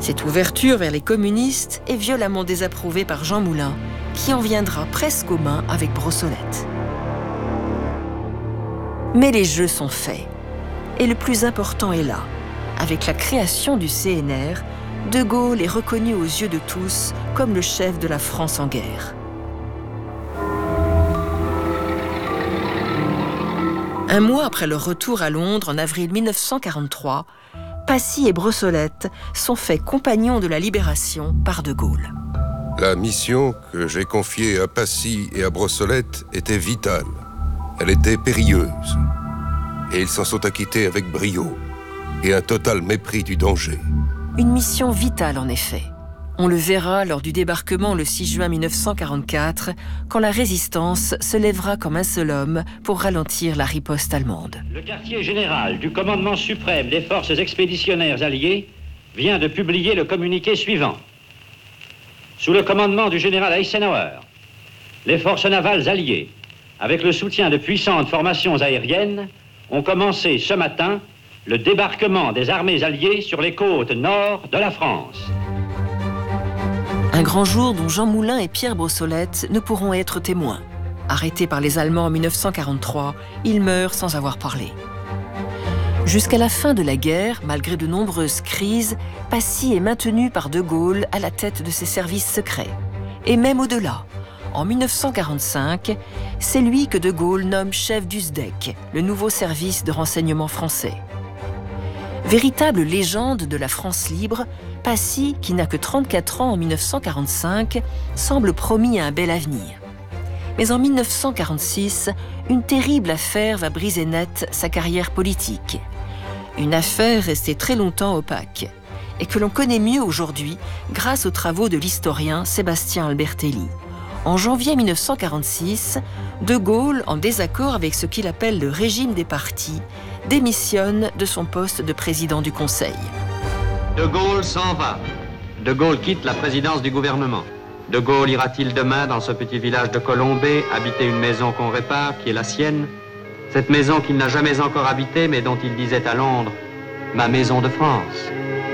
Cette ouverture vers les communistes est violemment désapprouvée par Jean Moulin, qui en viendra presque aux mains avec Brossolette. Mais les jeux sont faits. Et le plus important est là. Avec la création du CNR, De Gaulle est reconnu aux yeux de tous comme le chef de la France en guerre. Un mois après leur retour à Londres en avril 1943, Passy et Brossolette sont faits compagnons de la libération par De Gaulle. La mission que j'ai confiée à Passy et à Brossolette était vitale. Elle était périlleuse. Et ils s'en sont acquittés avec brio et un total mépris du danger. Une mission vitale en effet. On le verra lors du débarquement le 6 juin 1944, quand la résistance se lèvera comme un seul homme pour ralentir la riposte allemande. Le quartier général du commandement suprême des forces expéditionnaires alliées vient de publier le communiqué suivant. Sous le commandement du général Eisenhower, les forces navales alliées, avec le soutien de puissantes formations aériennes, ont commencé ce matin le débarquement des armées alliées sur les côtes nord de la France. Un grand jour dont Jean Moulin et Pierre Brossolette ne pourront être témoins. Arrêtés par les Allemands en 1943, ils meurent sans avoir parlé. Jusqu'à la fin de la guerre, malgré de nombreuses crises, Passy est maintenu par De Gaulle à la tête de ses services secrets. Et même au-delà. En 1945, c'est lui que De Gaulle nomme chef du SDEC, le nouveau service de renseignement français. Véritable légende de la France libre, Passy, qui n'a que 34 ans en 1945, semble promis à un bel avenir. Mais en 1946, une terrible affaire va briser net sa carrière politique. Une affaire restée très longtemps opaque, et que l'on connaît mieux aujourd'hui grâce aux travaux de l'historien Sébastien Albertelli. En janvier 1946, De Gaulle, en désaccord avec ce qu'il appelle le régime des partis, démissionne de son poste de président du Conseil. De Gaulle s'en va. De Gaulle quitte la présidence du gouvernement. De Gaulle ira-t-il demain dans ce petit village de Colombey habiter une maison qu'on répare, qui est la sienne? Cette maison qu'il n'a jamais encore habitée, mais dont il disait à Londres « Ma maison de France ».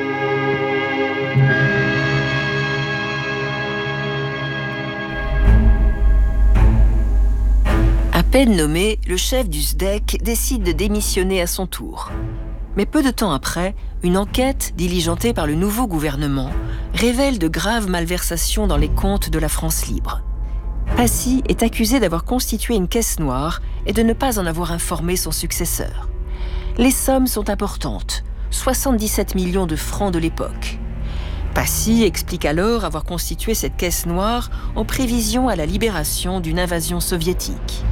À peine nommé, le chef du SDEC décide de démissionner à son tour. Mais peu de temps après, une enquête diligentée par le nouveau gouvernement révèle de graves malversations dans les comptes de la France libre. Passy est accusé d'avoir constitué une caisse noire et de ne pas en avoir informé son successeur. Les sommes sont importantes, 77 millions de francs de l'époque. Passy explique alors avoir constitué cette caisse noire en prévision à la libération d'une invasion soviétique.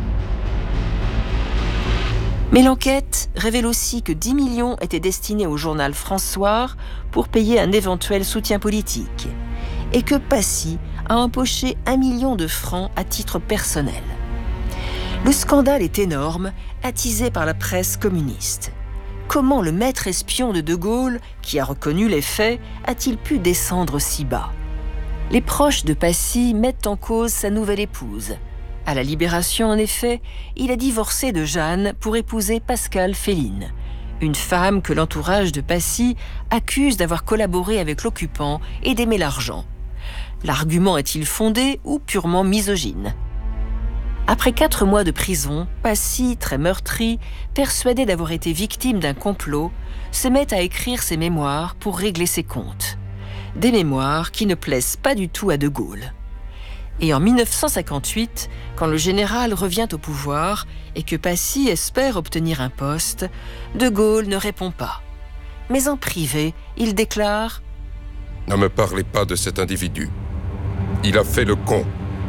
Mais l'enquête révèle aussi que 10 millions étaient destinés au journal François pour payer un éventuel soutien politique et que Passy a empoché 1 million de francs à titre personnel. Le scandale est énorme, attisé par la presse communiste. Comment le maître espion de Gaulle, qui a reconnu les faits, a-t-il pu descendre si bas? Les proches de Passy mettent en cause sa nouvelle épouse. À la Libération, en effet, il a divorcé de Jeanne pour épouser Pascale Féline, une femme que l'entourage de Passy accuse d'avoir collaboré avec l'occupant et d'aimer l'argent. L'argument est-il fondé ou purement misogyne? Après 4 mois de prison, Passy, très meurtri, persuadé d'avoir été victime d'un complot, se met à écrire ses mémoires pour régler ses comptes. Des mémoires qui ne plaisent pas du tout à De Gaulle. Et en 1958, quand le général revient au pouvoir et que Passy espère obtenir un poste, De Gaulle ne répond pas. Mais en privé, il déclare « Ne me parlez pas de cet individu. Il a fait le con. »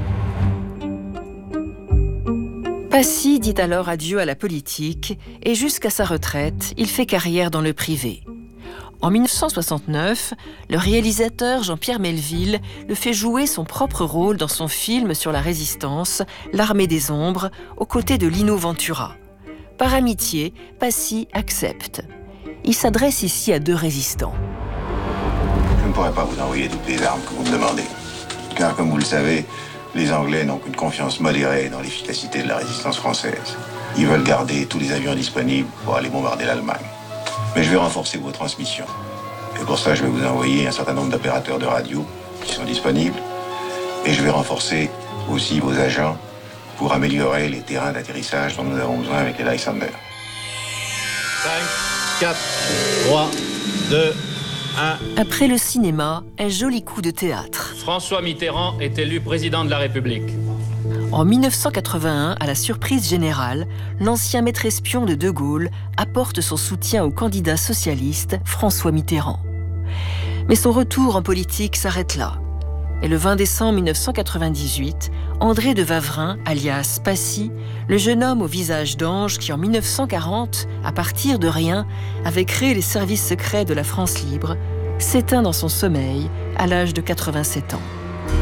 Passy dit alors adieu à la politique et jusqu'à sa retraite, il fait carrière dans le privé. En 1969, le réalisateur Jean-Pierre Melville le fait jouer son propre rôle dans son film sur la résistance, L'Armée des Ombres, aux côtés de Lino Ventura. Par amitié, Passy accepte. Il s'adresse ici à 2 résistants. Je ne pourrais pas vous envoyer toutes les armes que vous me demandez. Car, comme vous le savez, les Anglais n'ont qu'une confiance modérée dans l'efficacité de la résistance française. Ils veulent garder tous les avions disponibles pour aller bombarder l'Allemagne. Mais je vais renforcer vos transmissions. Et pour ça, je vais vous envoyer un certain nombre d'opérateurs de radio qui sont disponibles. Et je vais renforcer aussi vos agents pour améliorer les terrains d'atterrissage dont nous avons besoin avec les Lysander. 5, 4, 3, 2, 1. Après le cinéma, un joli coup de théâtre. François Mitterrand est élu président de la République. En 1981, à la surprise générale, l'ancien maître espion de De Gaulle apporte son soutien au candidat socialiste François Mitterrand. Mais son retour en politique s'arrête là. Et le 20 décembre 1998, André de Wavrin, alias Passy, le jeune homme au visage d'ange qui en 1940, à partir de rien, avait créé les services secrets de la France libre, s'éteint dans son sommeil à l'âge de 87 ans.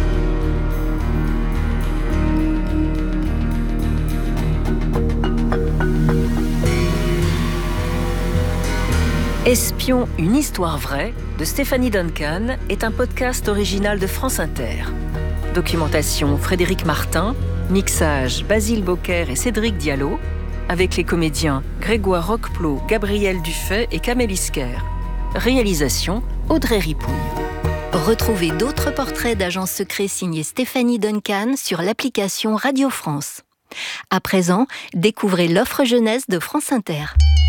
Espion, une histoire vraie de Stéphanie Duncan est un podcast original de France Inter. Documentation Frédéric Martin, mixage Basile Bocquer et Cédric Diallo, avec les comédiens Grégoire Roqueplot, Gabriel Dufay et Kamel Isker. Réalisation Audrey Ripouille. Retrouvez d'autres portraits d'agents secrets signés Stéphanie Duncan sur l'application Radio France. À présent, découvrez l'offre jeunesse de France Inter.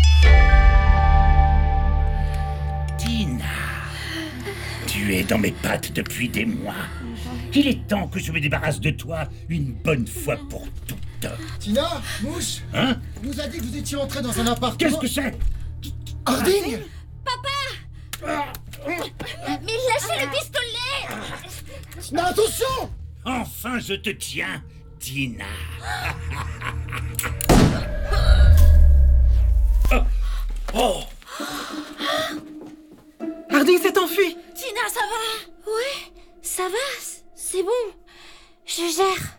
Tina, tu es dans mes pattes depuis des mois. Il est temps que je me débarrasse de toi une bonne fois pour toutes. Tina, Mouche, Hein? on nous a dit que vous étiez entré dans un appartement. Qu'est-ce que c'est? Harding. Mais lâchez le pistolet! Tina, attention! Enfin, je te tiens, Tina. Oh! Harding s'est enfui. Tina, ça va? Ouais, ça va, c'est bon. Je gère.